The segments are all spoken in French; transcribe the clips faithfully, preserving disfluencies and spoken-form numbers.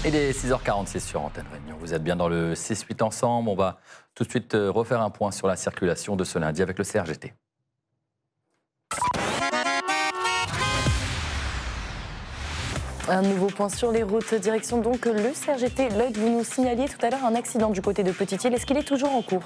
Il est six heures quarante-six sur Antenne Réunion. Vous êtes bien dans le six huit ensemble. On va tout de suite refaire un point sur la circulation de ce lundi avec le C R G T. Un nouveau point sur les routes, direction donc le C R G T. Lloyd, vous nous signaliez tout à l'heure un accident du côté de Petite-Île. Est-ce qu'il est toujours en cours ?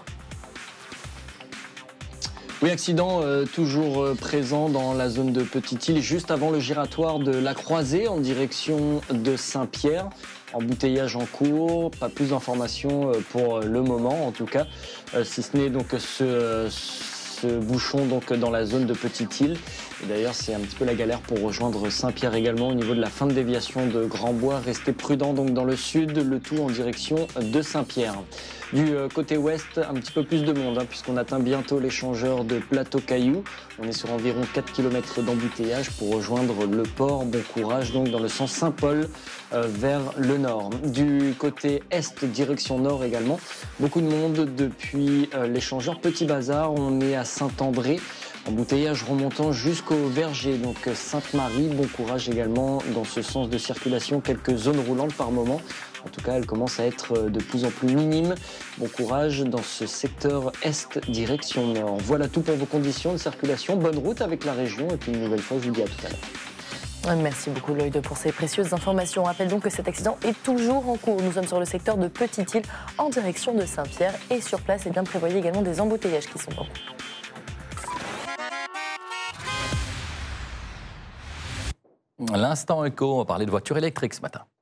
Oui, accident euh, toujours euh, présent dans la zone de Petite-Île, juste avant le giratoire de la Croisée en direction de Saint-Pierre. Embouteillage en cours, pas plus d'informations euh, pour le moment en tout cas, euh, si ce n'est donc ce, euh, ce bouchon donc dans la zone de Petite-Île. Et d'ailleurs, c'est un petit peu la galère pour rejoindre Saint-Pierre également au niveau de la fin de déviation de Grand-Bois. Restez prudents donc dans le sud, le tout en direction de Saint-Pierre. Du côté ouest, un petit peu plus de monde, hein, puisqu'on atteint bientôt l'échangeur de Plateau-Cailloux. On est sur environ quatre kilomètres d'embouteillage pour rejoindre le port. Bon courage donc dans le sens Saint-Paul euh, vers le nord. Du côté est, direction nord également, beaucoup de monde depuis euh, l'échangeur Petit Bazar. On est à Saint-André. Embouteillage remontant jusqu'au Verger, donc Sainte-Marie. Bon courage également dans ce sens de circulation. Quelques zones roulantes par moment. En tout cas, elles commencent à être de plus en plus minimes. Bon courage dans ce secteur est, direction nord. Voilà tout pour vos conditions de circulation. Bonne route avec la région. Et puis une nouvelle fois, je vous dis à tout à l'heure. Merci beaucoup Lloyd pour ces précieuses informations. On rappelle donc que cet accident est toujours en cours. Nous sommes sur le secteur de Petite-Île en direction de Saint-Pierre. Et sur place, eh bien, prévoyez également des embouteillages qui sont en cours. L'instant éco, on va parler de voitures électriques ce matin.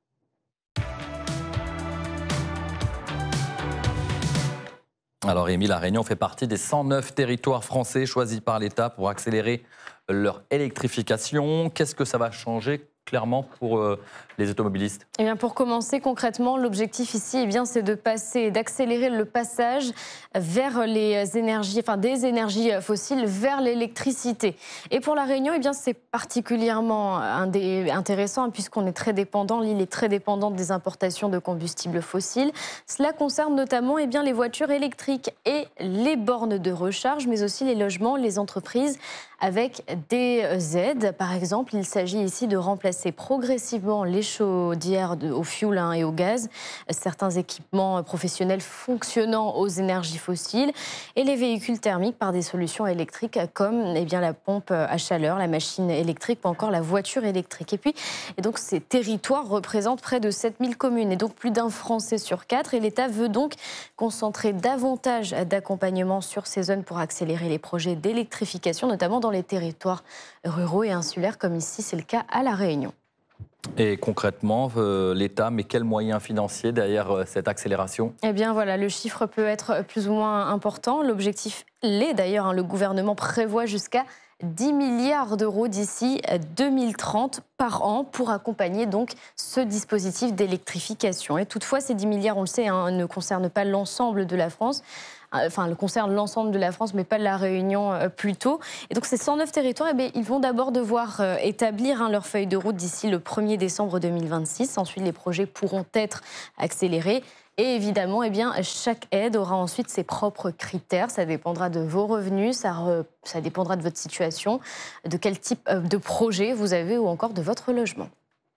Alors Émile, la Réunion fait partie des cent neuf territoires français choisis par l'État pour accélérer leur électrification. Qu'est-ce que ça va changer clairement pour euh, les automobilistes ? Eh bien, pour commencer concrètement, l'objectif ici, eh bien, c'est de passer, d'accélérer le passage vers les énergies, enfin des énergies fossiles vers l'électricité. Et pour la Réunion, eh bien, c'est particulièrement intéressant puisqu'on est très dépendant, l'île est très dépendante des importations de combustibles fossiles. Cela concerne notamment eh bien, les voitures électriques et les bornes de recharge, mais aussi les logements, les entreprises avec des aides. Par exemple, il s'agit ici de remplacer progressivement les chaudières au fioul hein, et au gaz, certains équipements professionnels fonctionnant aux énergies fossiles et les véhicules thermiques par des solutions électriques comme eh bien, la pompe à chaleur, la machine électrique ou encore la voiture électrique. Et puis, et donc, ces territoires représentent près de sept mille communes et donc plus d'un Français sur quatre. Et l'État veut donc concentrer davantage d'accompagnement sur ces zones pour accélérer les projets d'électrification, notamment dans les territoires ruraux et insulaires comme ici, c'est le cas à La Réunion. Et concrètement, euh, l'État met quels moyens financiers derrière euh, cette accélération ? Eh bien voilà, le chiffre peut être plus ou moins important. L'objectif l'est d'ailleurs. Hein, le gouvernement prévoit jusqu'à dix milliards d'euros d'ici deux mille trente par an pour accompagner donc ce dispositif d'électrification. Et toutefois, ces dix milliards, on le sait, hein, ne concernent pas l'ensemble de la France. Enfin, elle concerne l'ensemble de la France, mais pas de la Réunion euh, plutôt. Et donc, ces cent neuf territoires, eh bien, ils vont d'abord devoir euh, établir hein, leur feuille de route d'ici le premier décembre deux mille vingt-six. Ensuite, les projets pourront être accélérés. Et évidemment, eh bien, chaque aide aura ensuite ses propres critères. Ça dépendra de vos revenus, ça, re, ça dépendra de votre situation, de quel type de projet vous avez ou encore de votre logement.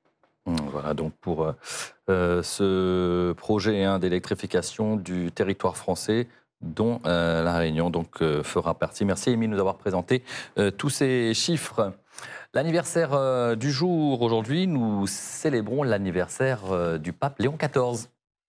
Voilà donc pour euh, ce projet hein, d'électrification du territoire français dont euh, la Réunion donc, euh, fera partie. Merci Émile de nous avoir présenté euh, tous ces chiffres. L'anniversaire euh, du jour, aujourd'hui, nous célébrons l'anniversaire euh, du pape Léon quatorze.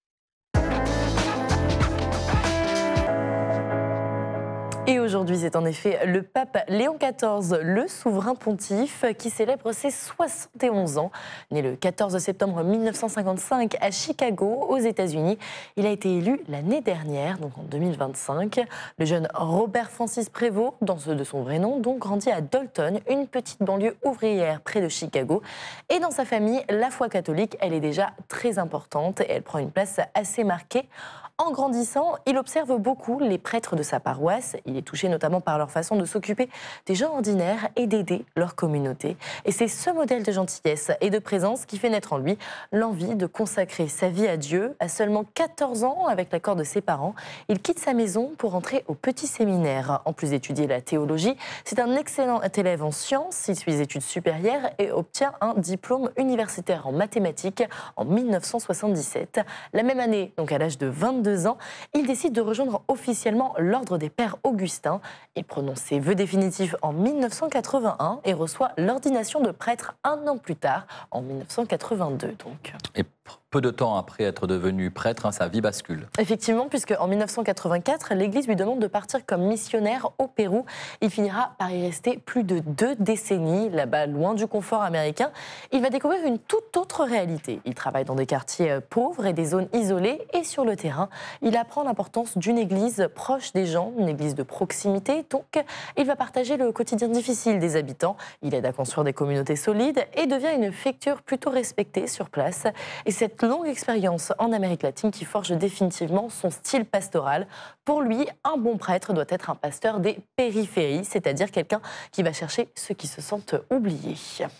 Et aujourd'hui, c'est en effet le pape Léon quatorze, le souverain pontife, qui célèbre ses soixante et onze ans. Né le quatorze septembre mille neuf cent cinquante-cinq à Chicago, aux États-Unis, il a été élu l'année dernière, donc en deux mille vingt-cinq. Le jeune Robert Francis Prévost, dans ce de son vrai nom, donc grandit à Dalton, une petite banlieue ouvrière près de Chicago. Et dans sa famille, la foi catholique, elle est déjà très importante et elle prend une place assez marquée. En grandissant, il observe beaucoup les prêtres de sa paroisse. Il est touché touchés notamment par leur façon de s'occuper des gens ordinaires et d'aider leur communauté. Et c'est ce modèle de gentillesse et de présence qui fait naître en lui l'envie de consacrer sa vie à Dieu. À seulement quatorze ans, avec l'accord de ses parents, il quitte sa maison pour entrer au petit séminaire. En plus d'étudier la théologie, c'est un excellent élève en sciences. Il suit des études supérieures et obtient un diplôme universitaire en mathématiques en mille neuf cent soixante-dix-sept. La même année, donc à l'âge de vingt-deux ans, il décide de rejoindre officiellement l'ordre des Pères Augustins. Il prononce ses vœux définitifs en mille neuf cent quatre-vingt-un et reçoit l'ordination de prêtre un an plus tard, en mille neuf cent quatre-vingt-deux. Donc. Et peu de temps après être devenu prêtre, hein, sa vie bascule. Effectivement, puisque en mille neuf cent quatre-vingt-quatre, l'Église lui demande de partir comme missionnaire au Pérou. Il finira par y rester plus de deux décennies, là-bas, loin du confort américain. Il va découvrir une toute autre réalité. Il travaille dans des quartiers pauvres et des zones isolées. Et sur le terrain, il apprend l'importance d'une Église proche des gens, une Église de proximité. Donc, il va partager le quotidien difficile des habitants. Il aide à construire des communautés solides et devient une figure plutôt respectée sur place. Et cette longue expérience en Amérique latine qui forge définitivement son style pastoral. Pour lui, un bon prêtre doit être un pasteur des périphéries, c'est-à-dire quelqu'un qui va chercher ceux qui se sentent oubliés.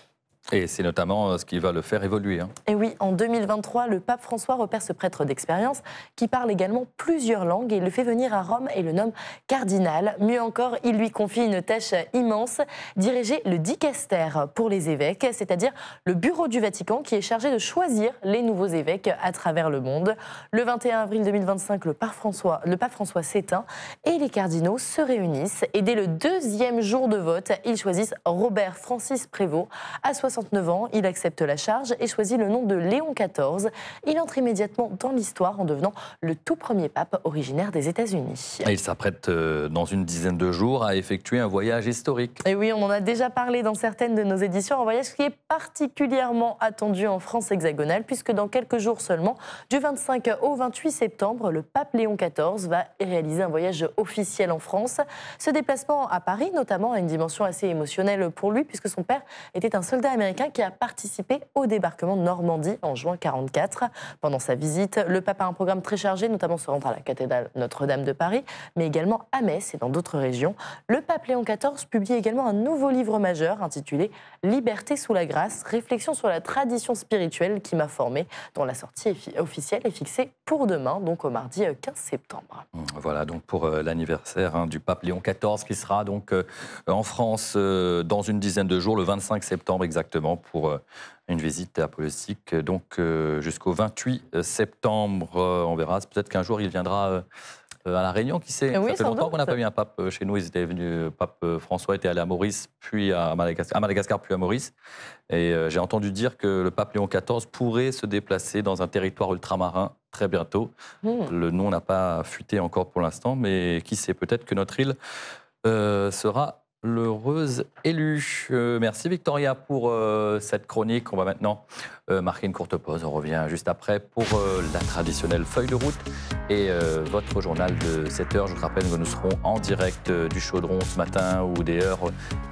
Et c'est notamment ce qui va le faire évoluer. Hein. Et oui, en deux mille vingt-trois, le pape François repère ce prêtre d'expérience qui parle également plusieurs langues et le fait venir à Rome et le nomme cardinal. Mieux encore, il lui confie une tâche immense, diriger le dicaster pour les évêques, c'est-à-dire le bureau du Vatican qui est chargé de choisir les nouveaux évêques à travers le monde. Le vingt et un avril deux mille vingt-cinq, le pape François, le pape François s'éteint et les cardinaux se réunissent. Et dès le deuxième jour de vote, ils choisissent Robert Francis Prévost. À soixante-neuf ans, il accepte la charge et choisit le nom de Léon quatorze. Il entre immédiatement dans l'histoire en devenant le tout premier pape originaire des États-Unis. Et il s'apprête euh, dans une dizaine de jours à effectuer un voyage historique. Et oui, on en a déjà parlé dans certaines de nos éditions, un voyage qui est particulièrement attendu en France hexagonale, puisque dans quelques jours seulement, du vingt-cinq au vingt-huit septembre, le pape Léon quatorze va réaliser un voyage officiel en France. Ce déplacement à Paris, notamment, a une dimension assez émotionnelle pour lui, puisque son père était un soldat américain qui a participé au débarquement de Normandie en juin quarante-quatre. Pendant sa visite, le pape a un programme très chargé, notamment se rendre à la cathédrale Notre-Dame de Paris, mais également à Metz et dans d'autres régions. Le pape Léon quatorze publie également un nouveau livre majeur intitulé « Liberté sous la grâce, réflexion sur la tradition spirituelle qui m'a formé », dont la sortie officielle est fixée pour demain, donc au mardi quinze septembre. Voilà donc pour euh, l'anniversaire hein, du pape Léon quatorze qui sera donc euh, en France euh, dans une dizaine de jours, le vingt-cinq septembre exactement, pour euh, une visite apostolique donc euh, jusqu'au vingt-huit septembre. Euh, on verra, peut-être qu'un jour il viendra euh, à La Réunion, qui sait. Oui, ça fait longtemps doute. qu'on n'a pas eu un pape chez nous. Ils étaient venus, le pape François était allé à Maurice, puis à Madagascar, à Madagascar puis à Maurice. Et euh, j'ai entendu dire que le pape Léon quatorze pourrait se déplacer dans un territoire ultramarin très bientôt. Mmh. Le nom n'a pas fuité encore pour l'instant, mais qui sait, peut-être que notre île euh, sera l'heureuse élue. Euh, merci Victoria pour euh, cette chronique. On va maintenant euh, marquer une courte pause. On revient juste après pour euh, la traditionnelle feuille de route et euh, votre journal de sept heures. Je vous rappelle que nous serons en direct euh, du Chaudron ce matin où des heures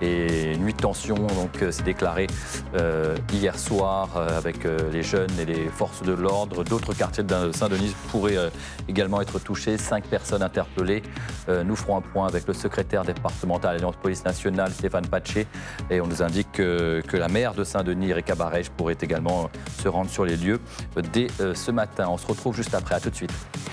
et nuit de tension donc euh, s'est déclaré euh, hier soir euh, avec euh, les jeunes et les forces de l'ordre. D'autres quartiers de Saint-Denis pourraient euh, également être touchés. Cinq personnes interpellées. Euh, nous ferons un point avec le secrétaire départemental Alliance Police Nationale, Stéphane Patché, et on nous indique que, que la maire de Saint-Denis, Erika Barège, pourrait également se rendre sur les lieux dès euh, ce matin. On se retrouve juste après. À tout de suite.